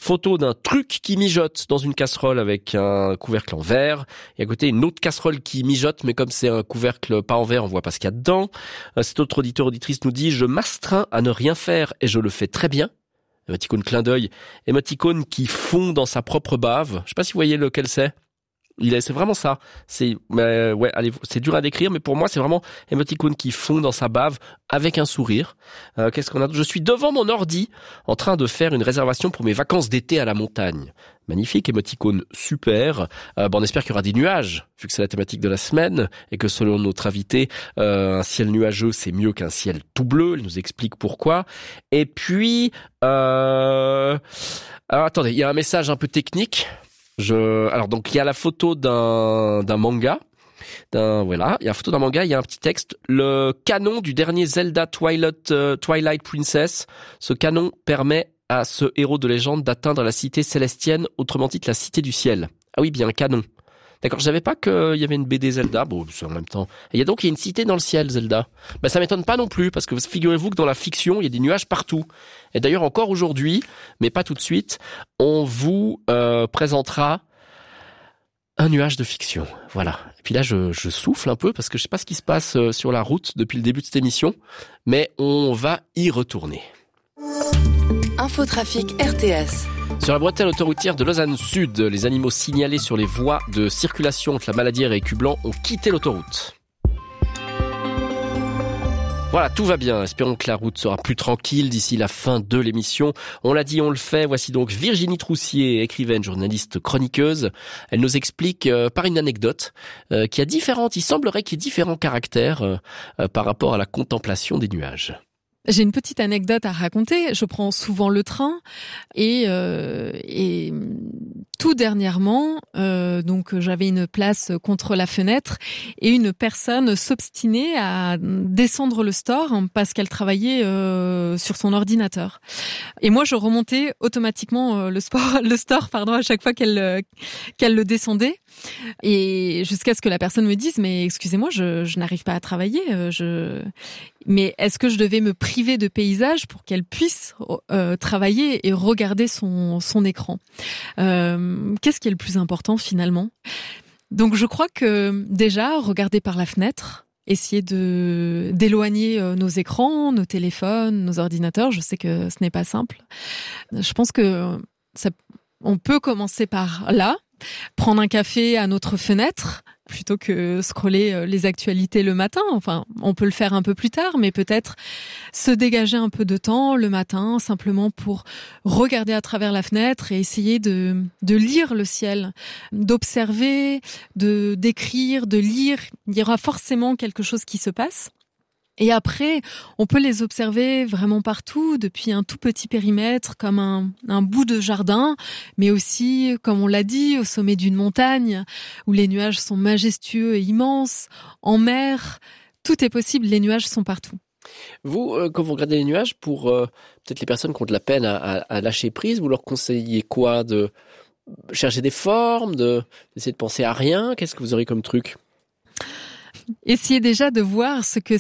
Photo d'un truc qui mijote dans une casserole avec un couvercle en verre. Et à côté, une autre casserole qui mijote, mais comme c'est un couvercle pas en verre, on voit pas ce qu'il y a dedans. Cet autre auditeur-auditrice nous dit « Je m'astreins à ne rien faire et je le fais très bien ». Émoticône clin d'œil. Émoticône qui fond dans sa propre bave. Je sais pas si vous voyez lequel c'est. C'est vraiment ça. C'est dur à décrire, mais pour moi, c'est vraiment émoticône qui fond dans sa bave avec un sourire. Qu'est-ce qu'on a? Je suis devant mon ordi en train de faire une réservation pour mes vacances d'été à la montagne. Magnifique, émoticône super. On espère qu'il y aura des nuages, vu que c'est la thématique de la semaine, et que selon notre invité, un ciel nuageux, c'est mieux qu'un ciel tout bleu. Elle nous explique pourquoi. Et puis, alors attendez, il y a un message un peu technique. Alors donc il y a la photo d'un manga. Il y a la photo d'un manga, il y a un petit texte. Le canon du dernier Zelda Twilight Princess. Ce canon permet à ce héros de légende d'atteindre la cité célestienne, autrement dit la cité du ciel. Ah oui, bien un canon. D'accord, je savais pas qu'il y avait une BD Zelda. Bon, c'est en même temps. Et il y a une cité dans le ciel, Zelda. Ça m'étonne pas non plus, parce que figurez-vous que dans la fiction, il y a des nuages partout. Et d'ailleurs, encore aujourd'hui, mais pas tout de suite, on vous présentera un nuage de fiction. Voilà. Et puis là, je souffle un peu, parce que je sais pas ce qui se passe sur la route depuis le début de cette émission, mais on va y retourner. Infotrafic RTS. Sur la bretelle autoroutière de Lausanne Sud, les animaux signalés sur les voies de circulation entre la Maladière et Écublanc ont quitté l'autoroute. Voilà, tout va bien. Espérons que la route sera plus tranquille d'ici la fin de l'émission. On l'a dit, on le fait. Voici donc Virginie Troussier, écrivaine, journaliste, chroniqueuse. Elle nous explique par une anecdote il semblerait qu'il y ait différents caractères par rapport à la contemplation des nuages. J'ai une petite anecdote à raconter. Je prends souvent le train et tout dernièrement, donc j'avais une place contre la fenêtre et une personne s'obstinait à descendre le store parce qu'elle travaillait sur son ordinateur. Et moi, je remontais automatiquement le store, à chaque fois qu'elle le descendait. Et jusqu'à ce que la personne me dise, mais excusez-moi, je n'arrive pas à travailler. Mais est-ce que je devais me priver de paysage pour qu'elle puisse travailler et regarder son écran? Qu'est-ce qui est le plus important finalement? Donc je crois que déjà, regarder par la fenêtre, essayer d'éloigner nos écrans, nos téléphones, nos ordinateurs, je sais que ce n'est pas simple. Je pense que on peut commencer par là. Prendre un café à notre fenêtre plutôt que scroller les actualités le matin. Enfin, on peut le faire un peu plus tard, mais peut-être se dégager un peu de temps le matin simplement pour regarder à travers la fenêtre et essayer de lire le ciel, d'observer, d'écrire, de lire. Il y aura forcément quelque chose qui se passe. Et après, on peut les observer vraiment partout, depuis un tout petit périmètre, comme un bout de jardin, mais aussi, comme on l'a dit, au sommet d'une montagne, où les nuages sont majestueux et immenses, en mer. Tout est possible, les nuages sont partout. Vous, quand vous regardez les nuages, pour peut-être les personnes qui ont de la peine à lâcher prise, vous leur conseillez quoi? De chercher des formes, d'essayer de penser à rien? Qu'est-ce que vous aurez comme truc? Essayez déjà de voir ce que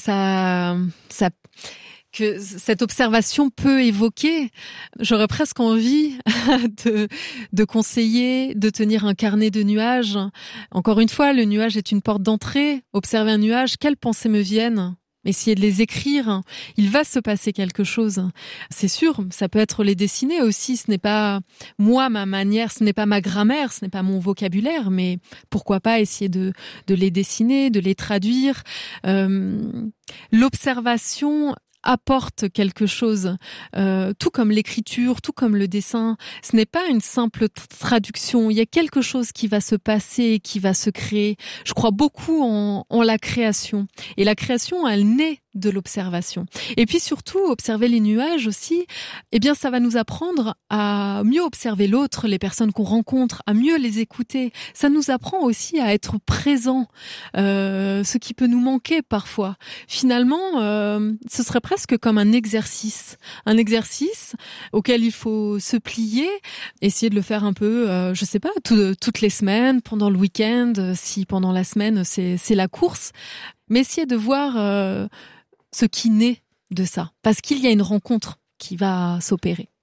que cette observation peut évoquer. J'aurais presque envie de conseiller de tenir un carnet de nuages. Encore une fois, le nuage est une porte d'entrée. Observer un nuage, quelles pensées me viennent? Essayez de les écrire. Il va se passer quelque chose. C'est sûr, ça peut être les dessiner aussi. Ce n'est pas moi, ma manière, ce n'est pas ma grammaire, ce n'est pas mon vocabulaire, mais pourquoi pas essayer de les dessiner, de les traduire. L'observation apporte quelque chose, tout comme l'écriture, tout comme le dessin. Ce n'est pas une simple traduction. Il y a quelque chose qui va se passer, qui va se créer. Je crois beaucoup en la création. Et la création, elle naît de l'observation. Et puis surtout, observer les nuages aussi, eh bien, ça va nous apprendre à mieux observer l'autre, les personnes qu'on rencontre, à mieux les écouter. Ça nous apprend aussi à être présent, ce qui peut nous manquer parfois. Finalement, ce serait presque comme un exercice auquel il faut se plier, essayer de le faire un peu, je sais pas, toutes les semaines, pendant le week-end, si pendant la semaine c'est la course, mais essayer de voir ce qui naît de ça, parce qu'il y a une rencontre qui va s'opérer.